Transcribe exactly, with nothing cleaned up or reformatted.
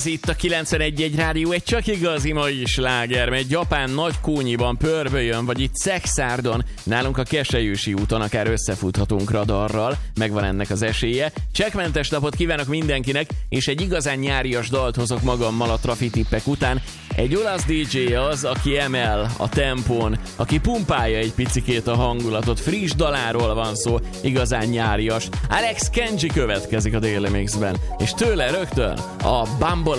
Ez itt a kilencvenegy egy rádió, egy csak igazi mai sláger, mert Japán Nagykónyiban, Pörbölyön, vagy itt Szekszárdon, nálunk a Keselyősi úton akár összefuthatunk radarral, megvan ennek az esélye. Csekkmentes napot kívánok mindenkinek, és egy igazán nyárias dalt hozok magammal a trafitippek után. Egy olasz dé dzsé az, aki emel a tempón, aki pumpálja egy picikét a hangulatot, friss daláról van szó, igazán nyárias. Alex Kenji következik a Daily Mixben, és tőle rögtön a Bamboleo.